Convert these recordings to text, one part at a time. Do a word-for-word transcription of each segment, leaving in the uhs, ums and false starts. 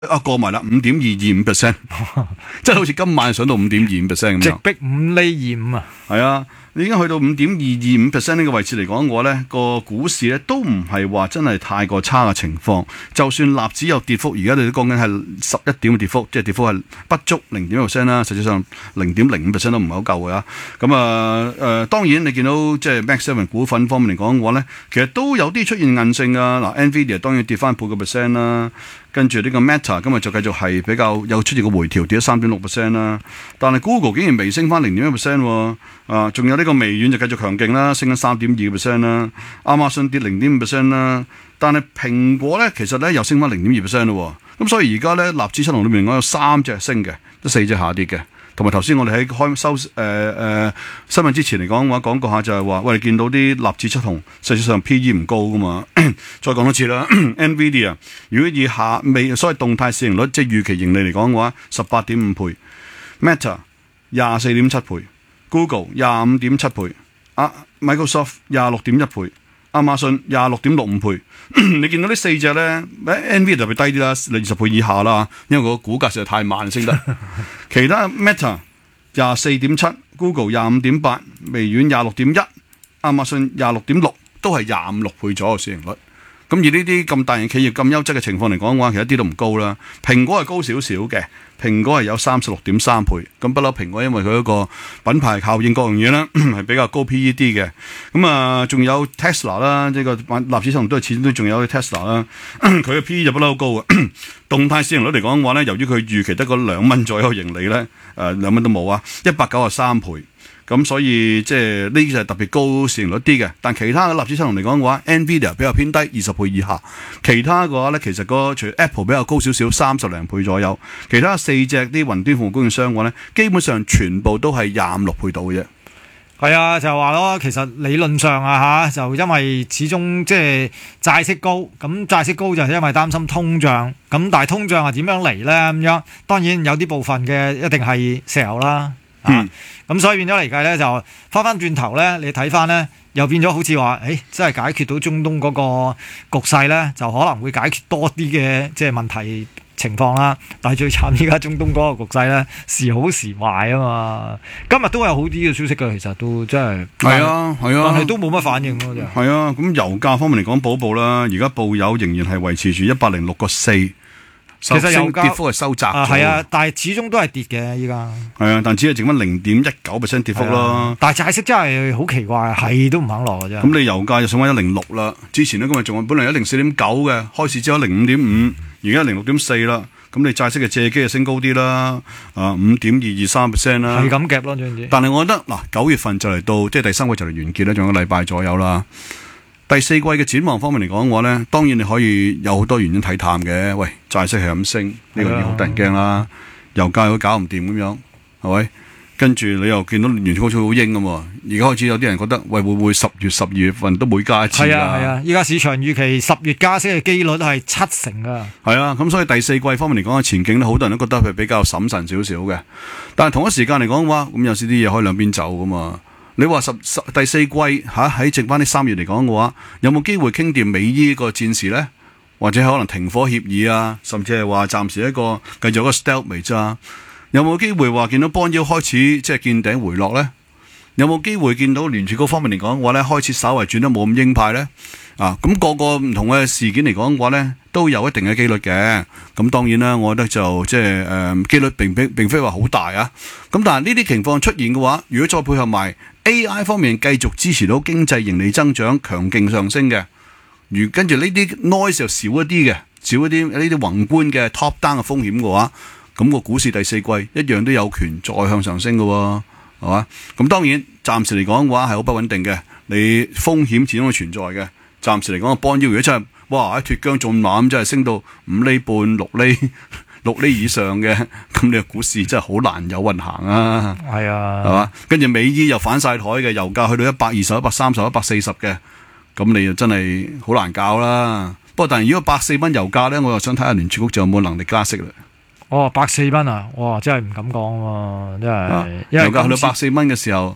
啊過埋啦，五點二二五 percent， 即係好似今晚上到五點二五 percent 咁樣， 直逼五厘二五啊！ 係啊。你已經去到五點二二五 percent 呢個位置嚟講嘅話咧，個股市咧都唔係話真係太過差嘅情況。就算納指有跌幅，而家你都講緊係十一點嘅跌幅，即係跌幅係不足零點一 percent 啦。實際上零點零五 percent 都唔係好夠嘅。咁啊誒，當然你見到即係 Max Seven 股份方面嚟講嘅話咧，其實都有啲出現韌性啊。嗱 ，Nvidia 當然跌翻半個 percent 啦。跟住呢個 Meta 今日就繼續係比較有出現個回調，跌咗三點六 percent 啦。但係 Google 竟然微升翻零點一 percent 喎。啊，仲有呢個微軟就繼續強勁啦，升緊三點二 percent 啦。亞馬遜跌零點五 percent 啦。但係蘋果咧，其實咧又升翻零點二 percent 咯。咁所以而家咧納指七龍裏面我有三隻升嘅，得四隻下跌嘅。同埋頭先我哋喺開收誒誒、呃呃、新聞之前嚟講嘅話，講過下就係話，喂，見到啲納指七雄實際上 P E 唔高噶嘛。再講多次啦，Nvidia 如果以下未所謂動態市盈率，即係預期盈利嚟講嘅話，十八點五倍 ，Meta 廿四點七倍 ，Google 廿五點七倍，啊 Microsoft 廿六點一倍。亞馬遜廿六點六五倍，你見到呢四隻咧 ，Nvidia 特別低啲啦，二十倍以下啦，因為個股價實在太慢升得。其他 Meta 廿四點七 ，Google 廿五點八，微軟廿六點一，亞馬遜廿六點六，都係廿五六倍左右市盈率。咁而呢啲咁大型企業咁優質嘅情況嚟講嘅話，其實一啲都唔高啦。蘋果係高少少嘅，蘋果係有三十六點三倍。咁不嬲蘋果因為佢一個品牌效應各樣嘢啦，係比較高 P E 啲嘅。咁啊，仲有 Tesla 啦，呢個納指上都係始終都仲有 Tesla 啦，佢嘅 P E 就不嬲高嘅。動態市盈率嚟講嘅話咧，由於佢預期得個兩蚊左右盈利咧，誒兩蚊都冇啊，一百九十三倍。咁所以即係呢啲就係特別高市盈率啲嘅，但其他嘅納指七龍嚟講嘅話 ，Nvidia 比較偏低，二十倍以下。其他嘅話咧，其實個除 Apple 比較高少少，三十零倍左右。其他四隻啲雲端服務供應商嘅話咧，基本上全部都係廿五六倍到嘅啫。 係啊，就話咯，其實理論上啊嚇，就因為始終即係債息高，咁債息高就係因為擔心通脹，咁但係通脹係點樣嚟咧？咁樣當然有啲部分嘅一定係石油啦。啊，咁、嗯、所以變咗嚟計咧，就翻翻轉頭咧，你睇翻咧，又變咗好似話，誒、欸，真係解決到中東嗰個局勢咧，就可能會解決多啲嘅即係問題情況啦。但係最慘依家中東嗰個局勢咧，時好時壞啊嘛。今日都有好啲嘅消息嘅，其實都真係係啊係啊， 但係都冇乜反應咯，就係啊。咁油價方面嚟講，補報啦，而家報油仍然係維持住一百零六個四。其實油價跌幅係收窄咗， 係啊，但係始終都係跌嘅依家。係啊，但只係剩翻零點一九 percent 跌幅咯。 但係債息真係好奇怪，係都唔肯落嘅啫。 咁你油價就上翻一零六啦，之前咧今日仲本嚟一零四點九嘅，開市之後零五點五，而家零六點四啦。咁你債息嘅借機就升高啲啦，啊五點二二三 percent 啦。 係咁夾咯，總之。 但係我覺得嗱，九月份就嚟到，即係第三季就嚟完結啦，仲有個禮拜左右啦。第四季嘅展望方面嚟講嘅話咧，當然你可以有好多原因睇淡嘅。喂，債息係咁升，呢個已經好得人驚啦。油價又搞唔掂咁樣，係咪？跟住你又見到聯儲局好似好鷹咁喎。而家開始有啲人覺得，喂，會唔會十月、十二月份都每加一次啊？ 係啊係啊！依家市場預期十月加息嘅機率係七成啊。係啊，咁所以第四季方面嚟講嘅前景咧，好多人都覺得係比較審慎少少嘅。但係同一時間嚟講嘅話，咁有時啲嘢可以兩邊走噶嘛。你話十十第四季嚇喺剩翻啲三月嚟講嘅話，有冇機會傾掂美伊個戰事咧？或者可能停火協議啊，甚至係話暫時一個繼續一個 stalemate 啊？有冇機會話見到 bond yield 開始即係見頂回落咧？有冇機會見到聯儲局方面嚟講嘅話咧，開始稍為轉得冇咁鷹派咧？啊，咁、那個個唔同嘅事件嚟講嘅話咧，都有一定嘅機率嘅。咁當然啦，我覺得就即係誒機率並並並非話好大啊。咁但係呢啲情況出現嘅話，如果再配合埋 A I 方面繼續支持到經濟盈利增長強勁上升嘅，如跟住呢啲 noise 就少一啲嘅，少一啲呢啲宏觀嘅 top down 嘅風險嘅話，咁、那個股市第四季一樣都有權再向上升嘅喎，係嘛？咁當然暫時嚟講嘅話係好不穩定嘅，你風險始終係存在嘅。暫時嚟講個 bond yield 如果真係哇喺脫韁進馬咁，真係升到五厘半、六厘、六厘以上嘅，咁你個股市真係好難有運行啊！ 係啊， 係嘛？跟住美伊又反晒台嘅，油價去到一百二十、一百三十、一百四十嘅，咁你就真係好難搞啦。不過但係如果百四蚊油價咧，我又想睇下聯儲局仲有冇能力加息啦。 哦，百四蚊啊！哇，真係唔敢講喎，真係。 啊、油價去到百四蚊嘅時候。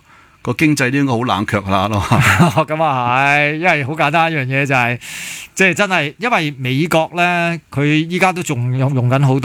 個經濟都應該好冷卻下咯。 咁啊係，因為好簡單一樣嘢就係、即係真係因為美國咧，佢依家都仲用用緊好多。